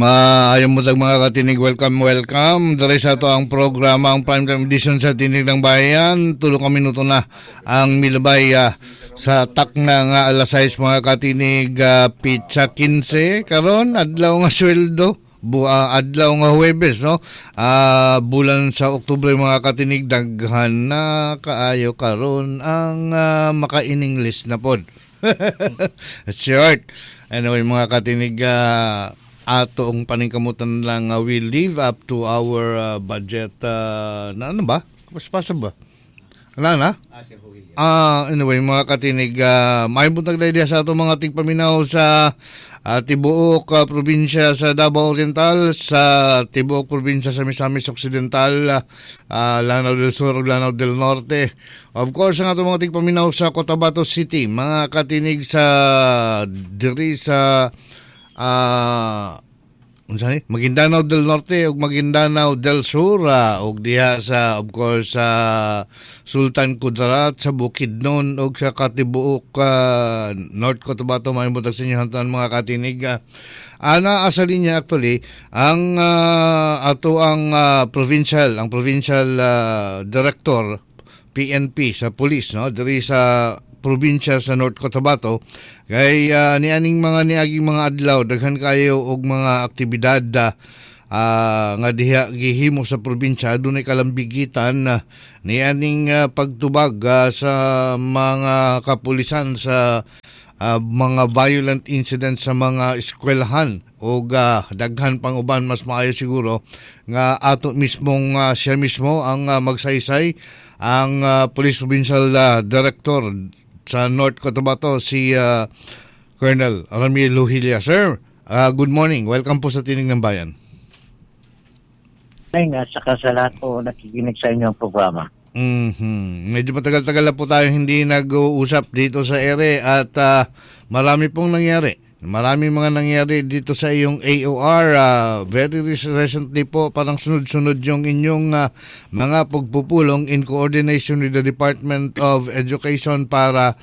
Maayong mutag mga katinig, welcome. Dere sa to ang programa, ang primetime edition sa Tinig ng Bayan. 3 minuto na ang milabay sa takna nga alas 6 mga katinig, pizza 15 karon adlaw nga sweldo. Adlaw nga Huwebes, no? Bulan sa Oktubre mga katinig, daghan na kaayo karon ang maka-in-English na pod. Short. Anyway mga katinig, atong paningkamutan lang, we live up to our budget na ano ba? Paspasa ba? Wala na? Anyway mga katinig, may buntag na idea sa atong mga tigpaminaw sa tibuok probinsya sa Davao Oriental, sa tibuok probinsya sa Misamis Occidental, Lanao del Sur, Lanao del Norte. Of course, ang atong mga tigpaminaw sa Cotabato City, mga katinig sa diri sa Maguindanao del Norte ug Maguindanao del Sur, ug diha sa, of course, sa Sultan Kudarat, sa Bukidnon ug sa Katibuok, North Cotabato. Mahimutag sa inyo hantan mga katinig. Ana asa linya actually ang ato ang provincial director PNP sa police, no, diri sa probinsya sa North Cotabato, kay niaging mga adlaw daghan kayo og mga aktibidad nga diha gihimo sa probinsya. Adunay kalambigitan nianing pagtubag sa mga kapulisan sa mga violent incidents sa mga eskwelahan o daghan pang uban. Mas maayo siguro nga ato mismong siya mismo ang magsaysay, ang Police Provincial Director sa North Cotabato, si Colonel Ramil Luhilia. Sir, good morning. Welcome po sa Tinig ng Bayan. At saka sa lahat po nakikinig sa inyong programa. Medyo matagal-tagal na po tayo hindi nag-uusap dito sa ere at marami pong nangyari. Marami mga nangyari dito sa iyong AOR. Very recently po, parang sunod-sunod yung inyong mga pagpupulong in coordination with the Department of Education para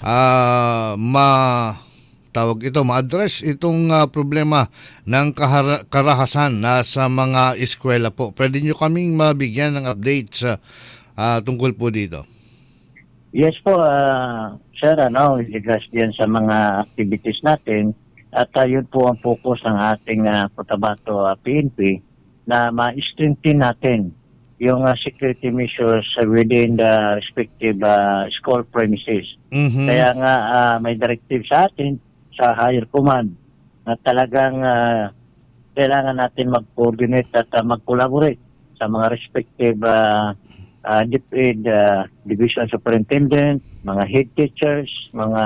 ma-address itong problema ng karahasan sa mga eskwela po. Pwede nyo kaming mabigyan ng updates tungkol po dito? Yes po, sir, ligas din sa mga activities natin at yun po ang focus ng ating Cotabato PNP na ma-strengthen natin yung security measures within the respective school premises. Kaya nga may directive sa atin sa higher command na talagang kailangan natin mag-coordinate at mag-collaborate sa mga respective DepEd division superintendent, mga head teachers, mga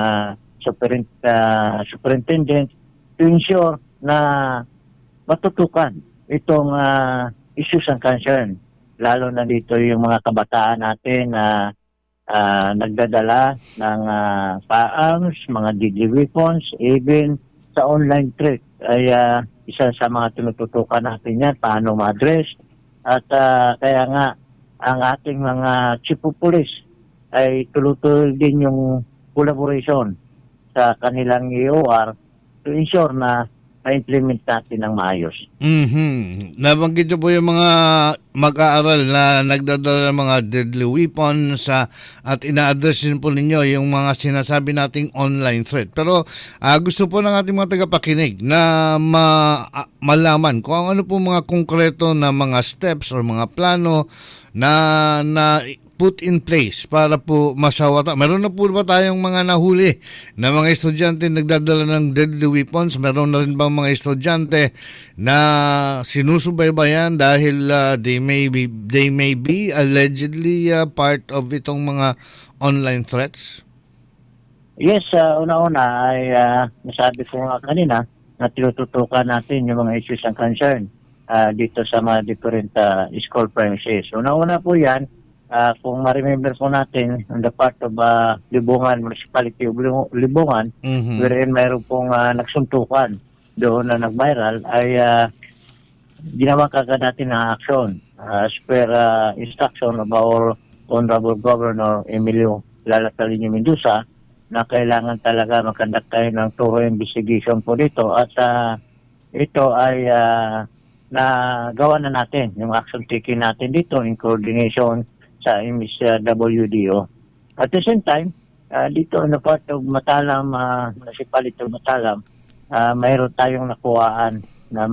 superintendent to ensure na matutukan itong issues and concern. Lalo na dito yung mga kabataan natin na nagdadala ng firearms, mga deadly weapons, even sa online threat. Ay isa sa mga tinututukan natin yan, paano ma-address. At kaya nga, ang ating mga chief of police ay tuloy-tuloy din yung collaboration sa kanilang EOR to ensure na ma-implement natin ng maayos. Nabanggit nyo po yung mga mag-aaral na nagdadala ng mga deadly weapons at ina-address din po ninyo yung mga sinasabi nating online threat. Pero gusto po ng ating mga tagapakinig na malaman kung ano po mga konkreto na mga steps or mga plano na put in place para po masawata. Meron na po ba tayong mga nahuli na mga estudyante nagdadala ng deadly weapons? Meron na rin bang mga estudyante na sinusubaybayan dahil they may be allegedly part of itong mga online threats? Yes, una-una ay nasabi ko nga kanina na tinututukan natin yung mga issues and concern dito sa mga different school premises. Una-una po yan, kung ma-remember po natin, on the part of Libungan, Municipality of Libungan, wherein mayroon pong nagsuntukan doon na nag-viral, ay ginawa kagad natin ng action as per instruction of our Honorable Governor Emilio Lalatalinio Mendoza na kailangan talaga mag-conduct tayo ng thorough investigation po dito at ito ay nagawa na natin yung action taking natin dito in coordination sa MSWDO. At the same time, dito na part of Matalam, Municipality of Matalam, mayroon tayong nakuhaan na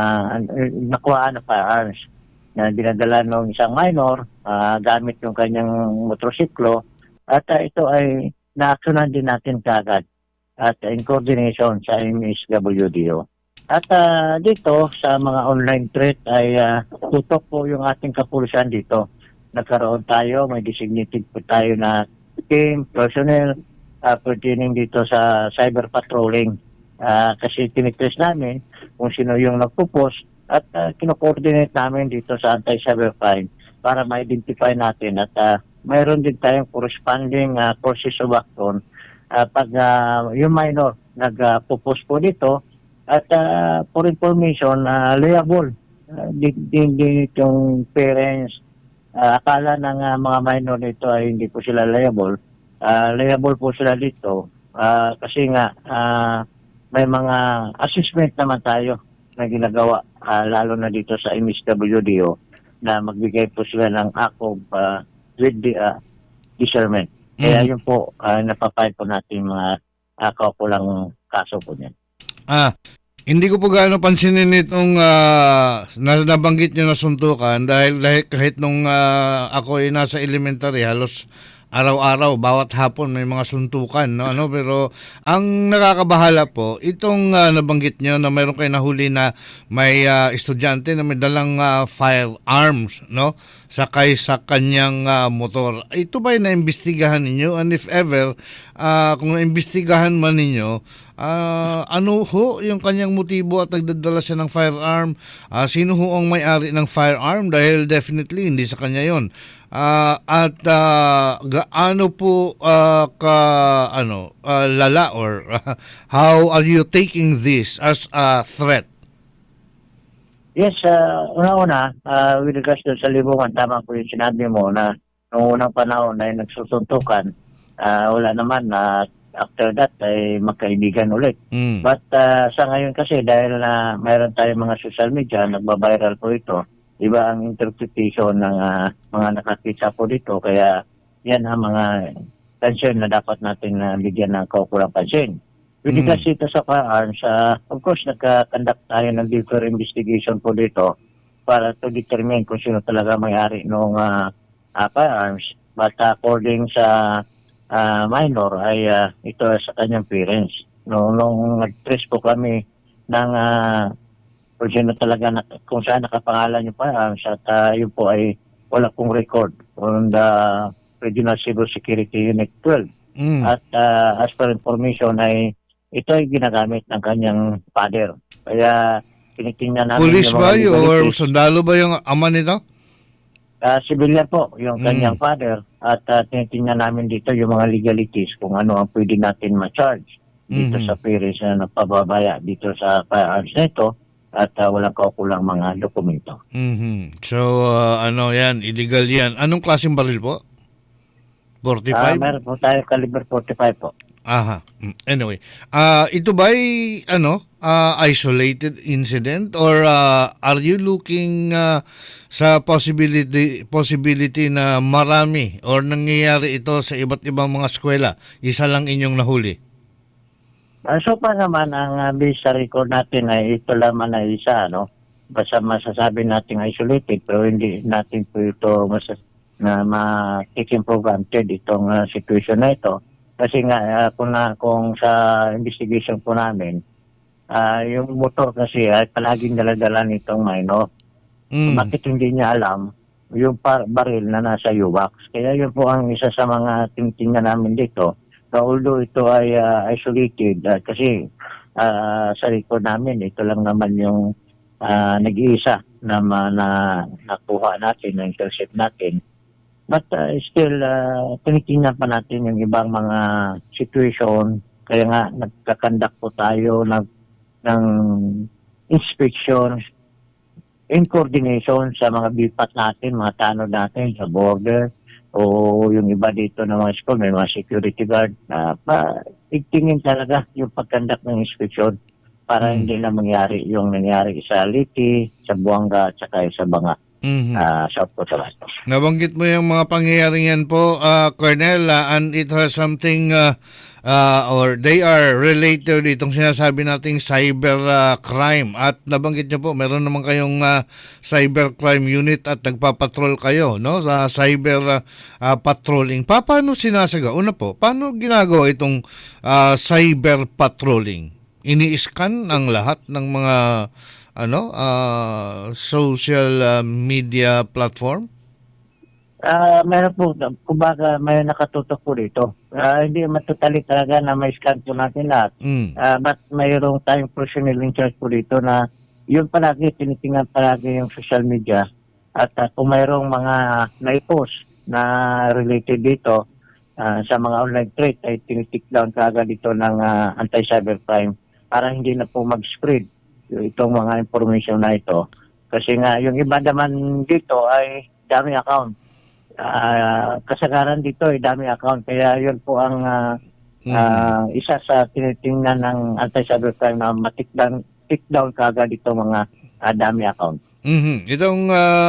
nakuhaan na firearms na dinadala ng isang minor gamit yung kanyang motorsiklo at ito ay na-actionan din natin kaagad at in coordination sa MSWDO. At dito sa mga online threat ay tutok po yung ating kapulisan dito. Nagkaroon tayo, may designated po tayo na team, personnel pertaining dito sa cyber patrolling. Kasi tinitrace namin kung sino yung nagpo-post at kino-coordinate namin dito sa anti-cybercrime para ma-identify natin at mayroon din tayong corresponding courses of action pag yung minor nagpo-post po dito at for information, liable din itong parents. Akala ng mga minor nito ay hindi po sila liable. Liable po sila dito kasi nga may mga assessment naman tayo na ginagawa lalo na dito sa MSWDO na magbigay po sila ng act of with the discernment. Kaya yun po napapile po natin mga kaukulang kaso po niyan. Hindi ko po gaano pansinin itong nabanggit nyo na suntukan dahil kahit nung ako ay nasa elementary, halos araw-araw, bawat hapon may mga suntukan, no? Pero ang nakakabahala po, itong nabanggit nyo na mayroon kayo nahuli na may estudyante na may dalang firearms, no? Sakay sa kanyang motor. Ito ba yung naimbestigahan ninyo? And if ever, kung naimbestigahan man ninyo, ano ho yung kanyang motibo at nagdadala siya ng firearm? Sino ho ang may-ari ng firearm? Dahil definitely hindi sa kanya yon. At gaano po lala or how are you taking this as a threat? Yes, una-una, with regards to sa libungan, tama po yung sinabi mo na noong unang panahon ay nagsusuntukan, wala naman na after that ay magkaibigan ulit. But sa ngayon kasi dahil na mayroon tayong mga social media, nagbabiral po ito, iba ang interpretation ng mga nakakita po dito, kaya yan ang mga concern na dapat natin bigyan ng kaukulang pansin. With regards ito sa firearms, of course, nagka-conduct tayo ng deeper investigation po dito para to determine kung sino talaga may-ari ng firearms. But according sa minor ay ito sa kanyang parents. Nung nag-trace po kami ng kung sino talaga kung saan nakapangalan yung firearms at yun po ay wala pong record on the Regional Civil Security Unit 12. At as per information ay ito ay ginagamit ng kanyang father. Kaya tinitingnan namin Police yung ba mga or sundalo ba yung ama nito? Civilian po, yung kanyang father. At tinitingnan namin dito yung mga legalities kung ano ang pwede natin ma-charge dito sa parents na nagpababaya dito sa firearms na ito at walang kaukulang mga dokumento. So, yan, illegal yan. Anong klaseng baril po? 45? Meron po tayo caliber 45 po. Aha. Anyway, ito ba ay isolated incident or are you looking sa possibility na marami or nangyayari ito sa iba't ibang mga eskwela? Isa lang inyong nahuli? So pa naman ang base sa record natin ay ito lamang na isa, no? Basta masasabi natin isolated pero hindi natin po ito ma-taking for granted itong situation na ito. Kasi nga kung sa investigation po namin, yung motor kasi ay palaging dala-dala nitong minor. Bakit hindi niya alam yung baril na nasa UWAX? Kaya yun po ang isa sa mga tinitingnan namin dito. So, although ito ay isolated, kasi sa record namin, ito lang naman yung nag-iisa na nakuha natin, na-intercept natin. But still, tinitingnan pa natin yung ibang mga situation. Kaya nga, nagkakandak po tayo ng inspection in coordination sa mga bipat natin, mga tanod natin sa border o yung iba dito na mga school, may mga security guard na tigtingin talaga yung pagkandak ng inspection para hindi na mangyari yung nangyari sa Liti, sa Buanga, at saka sa Banga. South Cotabato. Nabanggit mo yung mga pangyayaring yan po, Colonel, and it has something or they are related itong sinasabi nating cyber crime. At nabanggit niyo po, meron naman kayong cyber crime unit at nagpapatrol kayo, no, sa cyber patrolling. Paano sinasaga? Una po, paano ginagawa itong cyber patrolling? Ini-scan ang lahat ng mga social media platform? Meron po, kumbaga may nakatutok po dito. Hindi matutali talaga na may scan po natin lahat. But mayroong tayong personnel in charge po dito na yun palagi, tinitingnan palagi yung social media. At kung mayroong mga na-post na related dito sa mga online threat, ay tinitik down kaagad dito ng anti-cybercrime para hindi na po mag-spread itong mga information na ito. Kasi nga, yung iba naman dito ay dami account. Kasagaran dito ay dami account. Kaya yun po ang isa sa tinitingnan ng anti-cybercrime na take down kagad itong mga dami account. Itong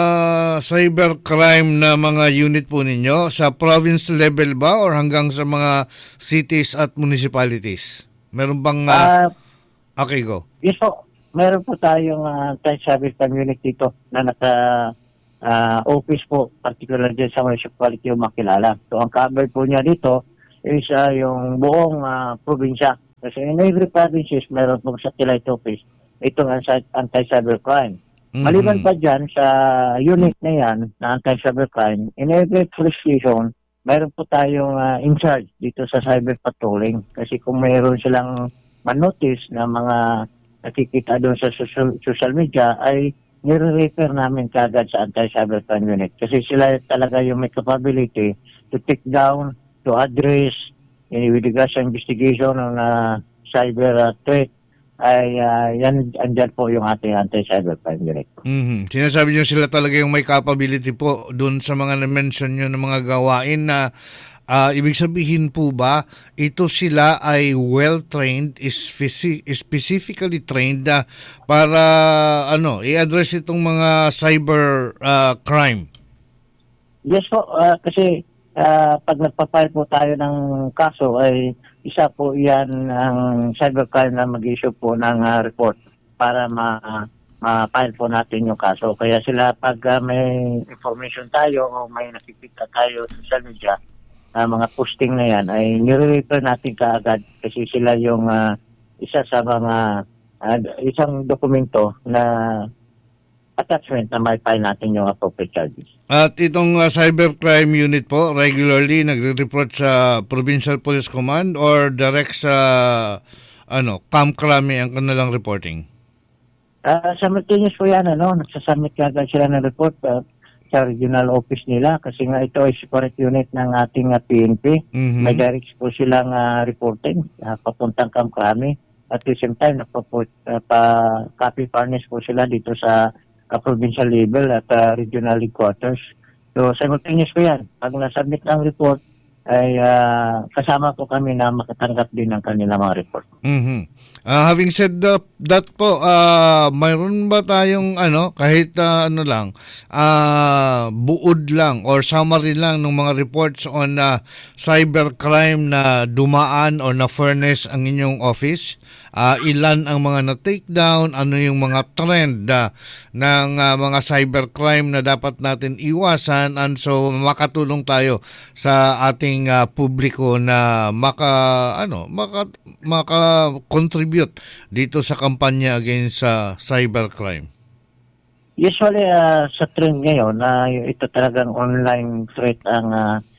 cybercrime na mga unit po ninyo, sa province level ba or hanggang sa mga cities at municipalities? Meron bang... okay, go. Yes po. Meron po tayong anti-cybercrime unit dito na naka-office po, particular dyan sa municipality o Makilala. So, ang cover po niya dito is yung buong probinsya. Kasi in every provinces, meron pong satellite office. Itong anti-cybercrime. Maliban pa dyan sa unit na yan, na anti-cybercrime, in every police station, meron po tayong in charge dito sa cyber patrolling. Kasi kung mayroon silang manotice na mga nakikita doon sa social media, ay nire-refer namin kagad sa anti-cybercrime unit. Kasi sila talaga yung may capability to take down, to address, with regards sa investigation ng cyber threat, ay andyan po yung ating anti-cybercrime unit. Sinasabi nyo sila talaga yung may capability po doon sa mga na-mention nyo ng mga gawain na ibig sabihin po ba, ito sila ay well-trained, specifically trained para i-address itong mga cyber crime? Yes po, kasi pag nagpa-file po tayo ng kaso ay isa po yan ang cybercrime na mag-issue po ng report para ma-file po natin yung kaso. Kaya sila pag may information tayo o may nakikita tayo sa social media, mga posting na yan ay nire-refer natin kaagad kasi sila yung isa sa mga isang dokumento na attachment na may file natin yung appropriate charges. At itong cybercrime unit po, regularly nagre-report sa Provincial Police Command or direct sa Camp Crame ang kanilang reporting? Simultaneous po yan, nagsasubmit kaagad sila ng report sa regional office nila kasi nga ito ay separate unit ng ating PNP. May direct po silang reporting papuntang Camp Crame. At the same time, copy furnish po sila dito sa provincial level at regional headquarters. So, simultaneous po yan. Pag nasubmit ng report, ay kasama po kami na makatanggap din ng kanilang mga report. Having said that po, mayroon ba tayong kahit buod lang or summary lang ng mga reports on cybercrime na dumaan or na-furnish ang inyong office? Ilan ang mga na-take down? Ano yung mga trend ng mga cybercrime na dapat natin iwasan? And so makatulong tayo sa ating publiko na maka-contribute dito sa kampanya against cybercrime. Usually sa trend ngayon ito talagang online threat ang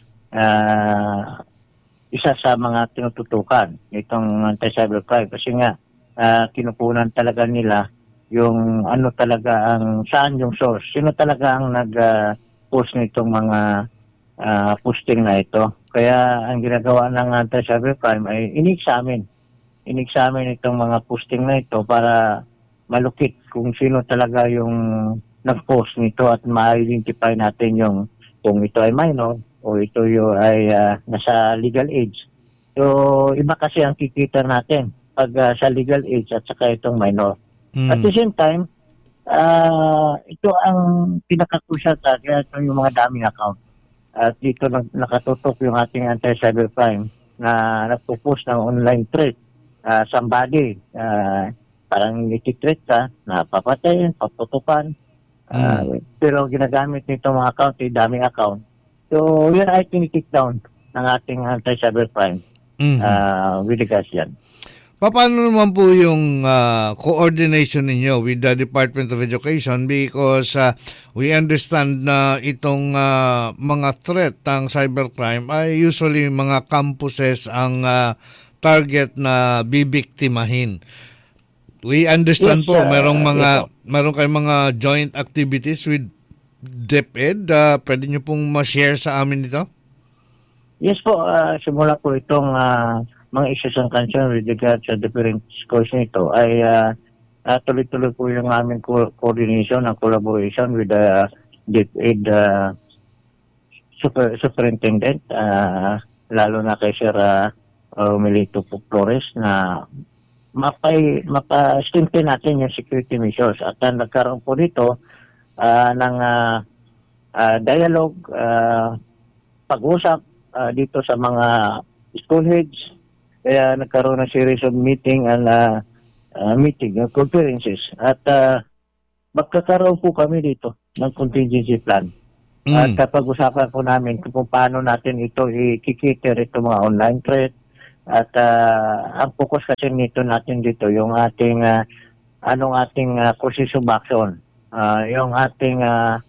isa sa mga tinututukan itong anti-cybercrime kasi nga kinukunan talaga nila yung talaga ang saan yung source, sino talaga ang nag-post nitong mga posting na ito. Kaya ang ginagawa ng anti-cybercrime ay in-examine itong mga posting na ito para malukit kung sino talaga yung nag-post nito at ma-identify natin kung ito ay minor o ito ay nasa legal age. So, iba kasi ang kikita natin pag sa legal age at saka itong minor. Mm. At the same time, ito ang pinaka-crucial kaya ito yung mga daming account. At dito nakatutok yung ating anti-cybercrime na nagpo-post ng online threat. Somebody, parang iti-threat ka, napapatayin, paputukan. Pero ginagamit nito mga account, daming account. So, yan ay tinitik down ng ating anti-cybercrime with regards yan. Paano naman po yung coordination ninyo with the Department of Education because we understand na itong mga threat ng cybercrime ay usually mga campuses ang target na bibiktimahin. We understand po meron kayong mga joint activities with DepEd. Pwede nyo pong ma-share sa amin ito? Yes po, simula po itong mga issues and concern with regards sa different schools nito ay tuloy-tuloy po yung aming coordination and collaboration with the DepEd superintendent, lalo na kay Sir Melito Flores na mapa-strengthen natin yung security measures at nagkaroon po dito ng dialogue, pag-usap dito sa mga school heads. Kaya nagkaroon ng series of meeting and conferences. At magkakaroon po kami dito ng contingency plan. At kapag-usapan po namin kung paano natin ito i-kikiter ito mga online threat. At ang focus kasi nito natin dito, yung ating courses of action. Yung ating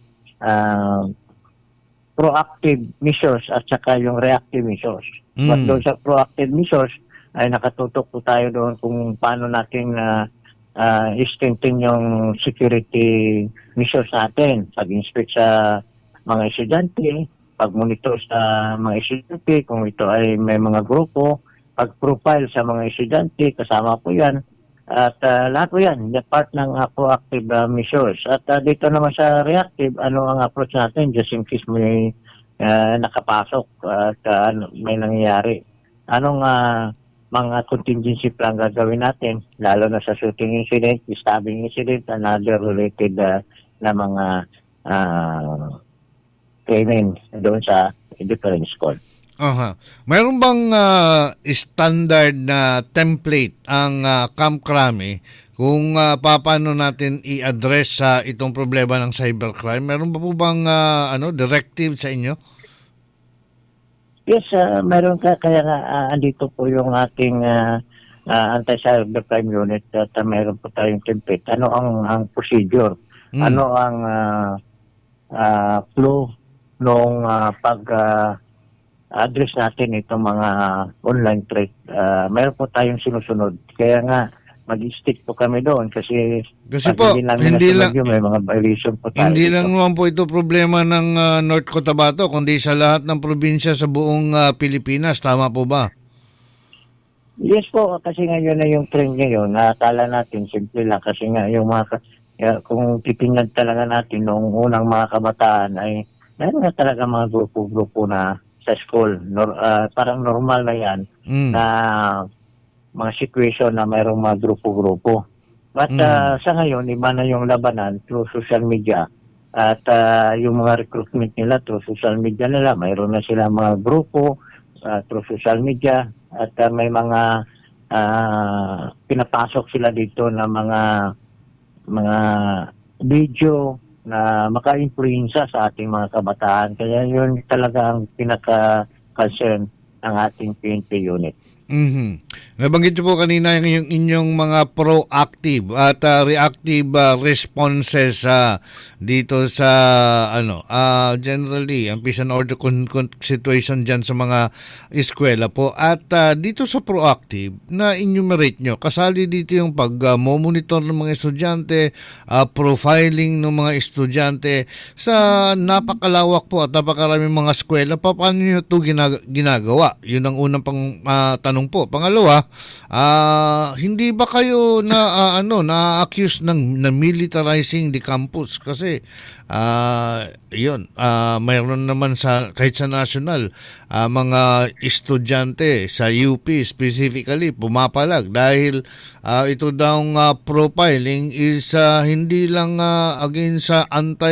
proactive measures at saka yung reactive measures. But doon sa proactive measures ay nakatutok po tayo doon kung paano natin strengthen yung security measures natin. Pag-inspect sa mga estudyante, pag-monitor sa mga estudyante kung ito ay may mga grupo, pag-profile sa mga estudyante, kasama po yan. At lahat po yan, part ng proactive measures. At dito naman sa reactive, ano ang approach natin just in case may nakapasok at may nangyayari. Anong mga contingency plan gagawin natin, lalo na sa shooting incident, stabbing incident, and other related na mga training doon sa different school. Mayroon bang standard na template ang Camp Crame kung paano natin i-address sa itong problema ng cybercrime? Mayroon ba po bang directive sa inyo? Yes, meron ka. Kaya nga andito po yung ating anti-cybercrime unit at meron po tayong template. Ano ang procedure? Ano ang flow nung address natin itong mga online threat. Mayroon po tayong sinusunod. Kaya nga, mag-stick po kami doon kasi po, hindi lang may mga violation po tayo. Hindi lang naman po ito problema ng North Cotabato, kundi sa lahat ng probinsya sa buong Pilipinas. Tama po ba? Yes po, kasi ngayon na yung trend ngayon. Nakakala natin, simple lang. Kasi nga yung kung titingnan talaga natin noong unang mga kabataan ay meron na talaga mga grupo-grupo na sa school. Parang normal na yan na mga situation na mayroong mga grupo-grupo. But sa ngayon, iba na yung labanan through social media. At yung mga recruitment nila through social media nila, mayroon na sila mga grupo through social media. At may mga pinapasok sila dito na mga video na maka-influensya sa ating mga kabataan. Kaya yun talaga ang pinaka-concern ng ating PNP unit. Nabanggit niyo po kanina yung inyong mga proactive at reactive responses dito sa generally ang peace and order situation dyan sa mga eskwela po. At dito sa proactive na enumerate nyo, kasali dito yung pag-monitor ng mga estudyante, profiling ng mga estudyante sa napakalawak po at napakaraming mga eskwela. Paano nyo ito ginagawa? Yun ang unang pang tanong tanong po. Pangalawa, hindi ba kayo na-accuse na militarizing the campus? Kasi mayroon naman kahit sa national, mga estudyante sa UP specifically pumapalag dahil ito daw profiling is hindi lang against sa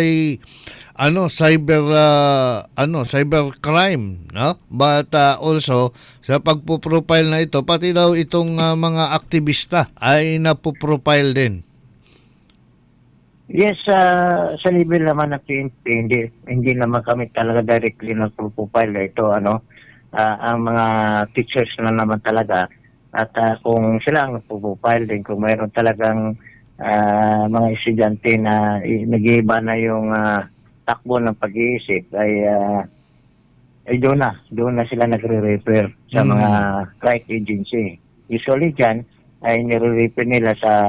cyber crime, no, but also sa pagpo-profile na ito, pati daw itong mga aktivista ay napo-profile din. Yes, sa level naman ng PNP, hindi naman kami talaga directly nagpo-profile ito, ang mga teachers na naman talaga. At kung sila ang nagpo-profile din, kung mayroon talagang mga estudyante na nag-iiba na yung takbo ng pag-iisip, ay doon na sila nagre-refer sa mga right agency. Usually dyan ay nire-refer nila sa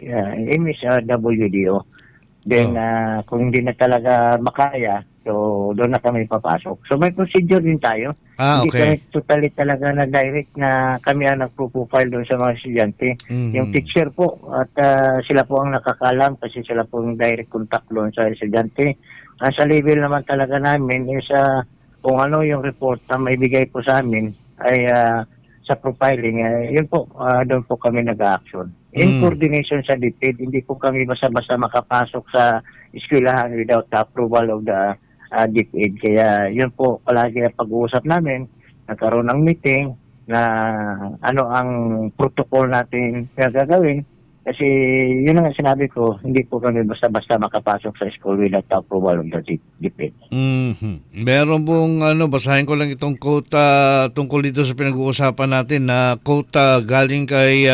MSWDO. Then kung hindi na talaga makaya, so doon na kami papasok. So may procedure din tayo. Hindi kami totally talaga na direct na kami ang nagpo-profile doon sa mga estudyante. Yung teacher po at sila po ang nakakalam kasi sila po yung direct contact doon sa estudyante. Sa level naman talaga namin is kung ano yung report na may bigay po sa amin ay sa profiling, yun po, doon po kami nag-action. In coordination sa DepEd, hindi po kami basta-basta makapasok sa eskwelahan without the approval of the DepEd. Kaya yun po palagi ang pag-uusap namin, nagkaroon ng meeting na ano ang protocol natin na gagawin. Kasi yun ang sinabi ko, hindi po kami basta-basta makapasok sa school without the approval of the DepEd. Meron pong basahin ko lang itong quote tungkol dito sa pinag-uusapan natin na quote galing kay